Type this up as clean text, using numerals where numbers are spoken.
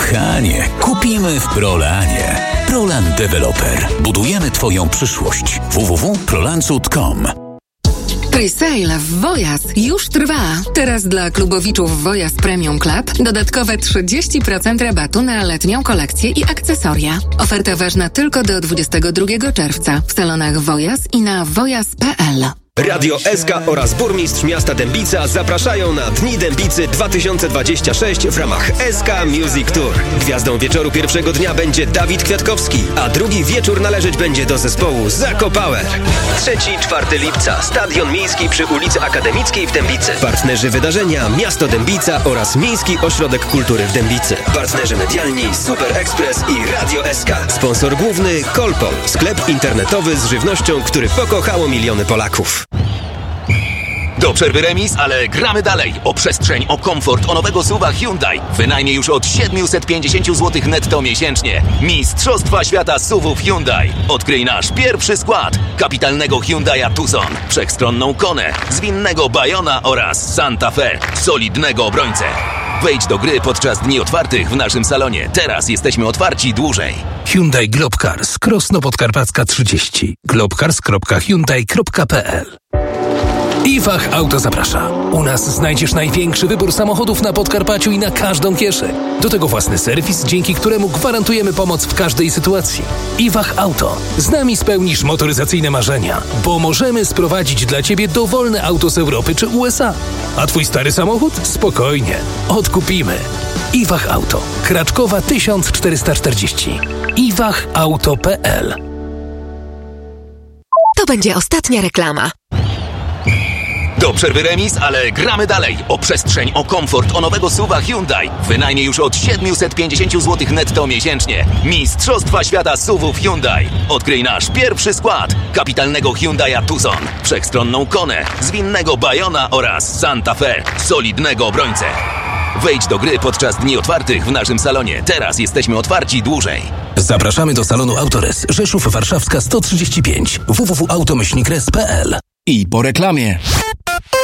Kochanie, kupimy w Prolanie. Prolan Developer. Budujemy Twoją przyszłość. www.prolan.com. Presale w Wojas już trwa. Teraz dla klubowiczów Wojas Premium Club dodatkowe 30% rabatu na letnią kolekcję i akcesoria. Oferta ważna tylko do 22 czerwca w salonach Wojas i na wojas.pl. Radio SK oraz burmistrz miasta Dębica zapraszają na Dni Dębicy 2026 w ramach SK Music Tour. Gwiazdą wieczoru pierwszego dnia będzie Dawid Kwiatkowski, a drugi wieczór należeć będzie do zespołu Zako Power. 3-4 lipca, Stadion Miejski przy ulicy Akademickiej w Dębicy. Partnerzy wydarzenia Miasto Dębica oraz Miejski Ośrodek Kultury w Dębicy. Partnerzy medialni Super Express i Radio SK. Sponsor główny Kolpol, sklep internetowy z żywnością, który pokochało miliony Polaków. Do przerwy remis, ale gramy dalej. O przestrzeń, o komfort, o nowego SUV-a Hyundai. Wynajmniej już od 750 zł netto miesięcznie. Mistrzostwa świata SUV-ów Hyundai. Odkryj nasz pierwszy skład. Kapitalnego Hyundai'a Tucson, wszechstronną Konę, zwinnego Bayona oraz Santa Fe, solidnego obrońcę. Wejdź do gry podczas dni otwartych w naszym salonie. Teraz jesteśmy otwarci dłużej. Hyundai Globcars, Krosno Podkarpacka 30. globcars.hyundai.pl. IFAH Auto zaprasza. U nas znajdziesz największy wybór samochodów na Podkarpaciu i na każdą kieszeń. Do tego własny serwis, dzięki któremu gwarantujemy pomoc w każdej sytuacji. IFAH Auto. Z nami spełnisz motoryzacyjne marzenia, bo możemy sprowadzić dla Ciebie dowolne auto z Europy czy USA. A Twój stary samochód? Spokojnie. Odkupimy. IFAH Auto. Kraczkowa 1440. IFAHauto.pl. To będzie ostatnia reklama. Do przerwy remis, ale gramy dalej. O przestrzeń, o komfort, o nowego SUV-a Hyundai. Wynajmniej już od 750 zł netto miesięcznie. Mistrzostwa świata SUV-ów Hyundai. Odkryj nasz pierwszy skład. Kapitalnego Hyundai'a Tucson, wszechstronną Konę, zwinnego Bayona oraz Santa Fe, solidnego obrońcę. Wejdź do gry podczas dni otwartych w naszym salonie. Teraz jesteśmy otwarci dłużej. Zapraszamy do salonu Autores, Rzeszów Warszawska 135. www.auto-res.pl. I po reklamie.